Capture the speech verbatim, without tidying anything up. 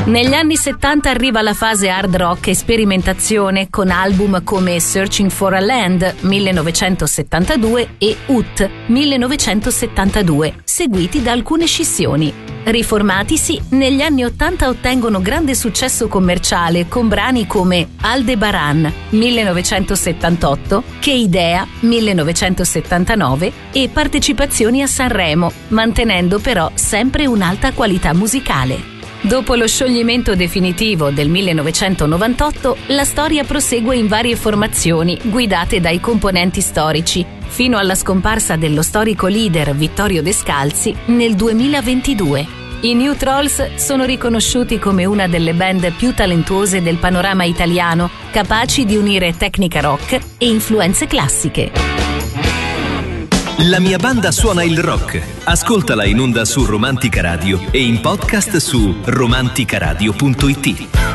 Negli anni settanta arriva la fase hard rock e sperimentazione con album come Searching for a Land millenovecentosettantadue e U T millenovecentosettantadue, seguiti da alcune scissioni. Riformatisi, negli anni ottanta ottengono grande successo commerciale con brani come Aldebaran millenovecentosettantotto, Che idea millenovecentosettantanove e partecipazioni a Sanremo, mantenendo però sempre un'alta qualità musicale. Dopo lo scioglimento definitivo del millenovecentonovantotto, la storia prosegue in varie formazioni guidate dai componenti storici, fino alla scomparsa dello storico leader Vittorio Descalzi nel duemilaventidue. I New Trolls sono riconosciuti come una delle band più talentuose del panorama italiano, capaci di unire tecnica rock e influenze classiche. La mia banda suona il rock. Ascoltala in onda su Romantica Radio e in podcast su romanticaradio punto it.